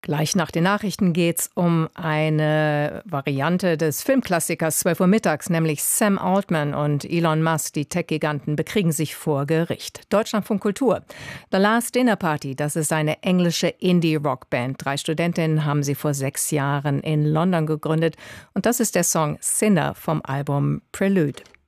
Gleich nach den Nachrichten geht's um eine Variante des Filmklassikers 12 Uhr mittags, nämlich Sam Altman und Elon Musk, die Tech-Giganten, bekriegen sich vor Gericht. Deutschlandfunk Kultur. The Last Dinner Party, das ist eine englische Indie-Rock-Band. 3 Studentinnen haben sie vor 6 Jahren in London gegründet. Und das ist der Song Sinner vom Album Prelude.